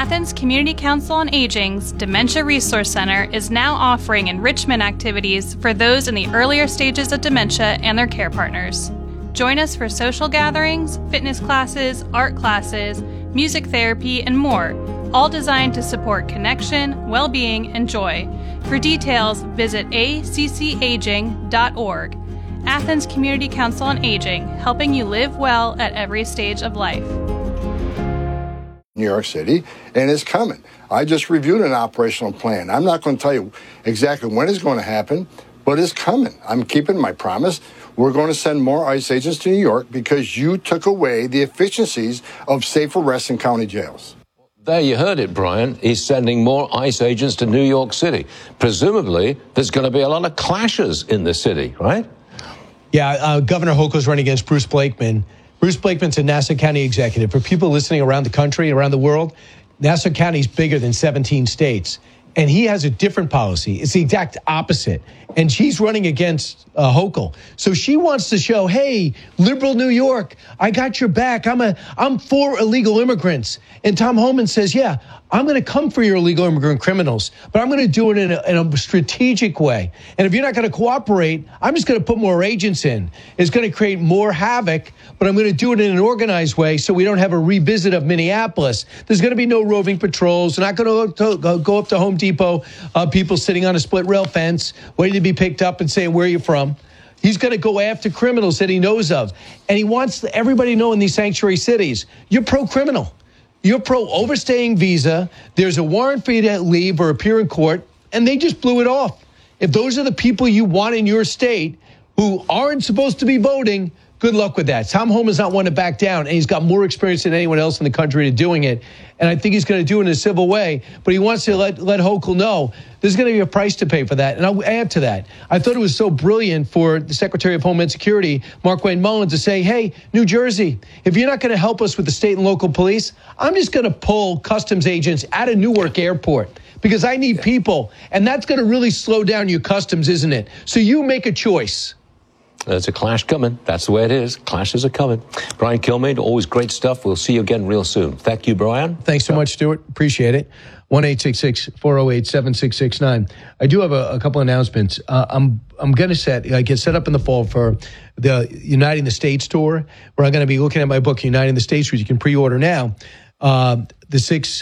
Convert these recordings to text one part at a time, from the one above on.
Athens Community Council on Aging's Dementia Resource Center is now offering enrichment activities for those in the earlier stages of dementia and their care partners. Join us for social gatherings, fitness classes, art classes, music therapy, and more, all designed to support connection, well-being, and joy. For details, visit accaging.org. Athens Community Council on Aging, helping you live well at every stage of life. New York City, and it's coming. I just reviewed an operational plan. I'm not going to tell you exactly when it's going to happen, but it's coming. I'm keeping my promise. We're going to send more ICE agents to New York because you took away the efficiencies of safe arrests in county jails. There you heard it, Brian. He's sending more ICE agents to New York City. Presumably, there's going to be a lot of clashes in the city, right? Yeah, Governor Hochul's running against Bruce Blakeman. Bruce Blakeman's a Nassau County executive. For people listening around the country, around the world, Nassau County is bigger than 17 states. And he has a different policy. It's the exact opposite. And she's running against Hochul. So she wants to show, hey, liberal New York, I got your back. I'm for illegal immigrants. And Tom Homan says, yeah, I'm going to come for your illegal immigrant criminals, but I'm going to do it in a strategic way. And if you're not going to cooperate, I'm just going to put more agents in. It's going to create more havoc, but I'm going to do it in an organized way so we don't have a revisit of Minneapolis. There's going to be no roving patrols. They're not going to go up to Home Depot, people sitting on a split rail fence, waiting to be picked up and saying, where are you from? He's going to go after criminals that he knows of. And he wants everybody to know in these sanctuary cities, you're pro-criminal. You're pro-overstaying visa. There's a warrant for you to leave or appear in court, and they just blew it off. If those are the people you want in your state who aren't supposed to be voting, good luck with that. Tom Homan's not one to back down, and he's got more experience than anyone else in the country to doing it. And I think he's going to do it in a civil way, but he wants to let Hochul know there's going to be a price to pay for that. And I'll add to that. I thought it was so brilliant for the Secretary of Homeland Security, Markwayne Mullin, to say, hey, New Jersey, if you're not going to help us with the state and local police, I'm just going to pull customs agents out of Newark Airport because I need people. And that's going to really slow down your customs, isn't it? So you make a choice. There's a clash coming. That's the way it is. Clashes are coming. Brian Kilmeade, always great stuff. We'll see you again real soon. Thank you, Brian. Thanks so much, Stuart. Appreciate it. 1-866-408-7669. I do have a couple announcements. I'm going to get set up in the fall for the Uniting the States tour, where I'm going to be looking at my book, Uniting the States, which you can pre-order now. The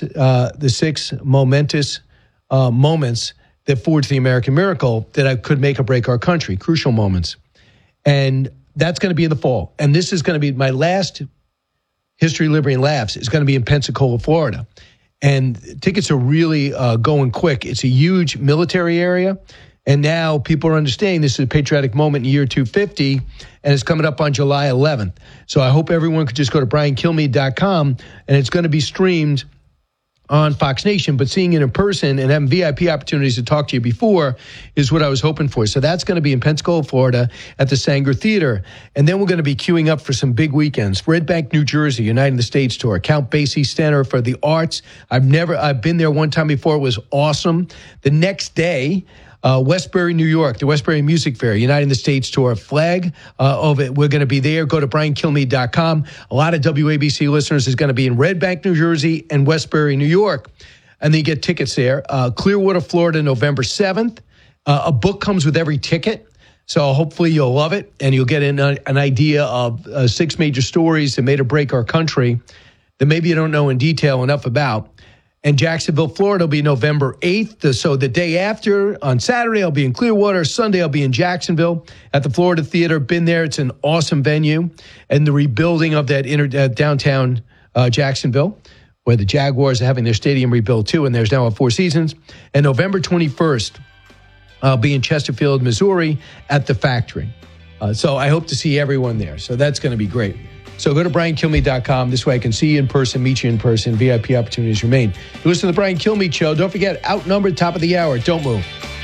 six momentous moments that forged the American miracle that could make or break our country, crucial moments. And that's going to be in the fall. And this is going to be my last History, Liberty, and Laughs. It's going to be in Pensacola, Florida. And tickets are really going quick. It's a huge military area. And now people are understanding this is a patriotic moment in year 250, and it's coming up on July 11th. So I hope everyone could just go to briankilmeade.com, and it's going to be streamed on Fox Nation, but seeing it in person and having VIP opportunities to talk to you before is what I was hoping for. So that's going to be in Pensacola, Florida at the Sanger Theater. And then we're going to be queuing up for some big weekends. Red Bank, New Jersey, Uniting the States Tour, Count Basie Center for the Arts. I've been there one time before. It was awesome. The next day, Westbury, New York, the Westbury Music Fair, Uniting the States Tour, flag of it. We're going to be there. Go to briankilmeade.com. A lot of WABC listeners is going to be in Red Bank, New Jersey, and Westbury, New York. And then you get tickets there. Clearwater, Florida, November 7th. A book comes with every ticket. So hopefully you'll love it, and you'll get an idea of 6 major stories that made or break our country that maybe you don't know in detail enough about. And Jacksonville, Florida will be November 8th. So the day after, on Saturday, I'll be in Clearwater. Sunday, I'll be in Jacksonville at the Florida Theater. Been there. It's an awesome venue. And the rebuilding of that downtown Jacksonville, where the Jaguars are having their stadium rebuilt too, and there's now a Four Seasons. And November 21st, I'll be in Chesterfield, Missouri at the Factory. So I hope to see everyone there. So that's going to be great. So go to briankilmeade.com. This way I can see you in person, meet you in person. VIP opportunities remain. You listen to the Brian Kilmeade Show. Don't forget, outnumbered, top of the hour. Don't move.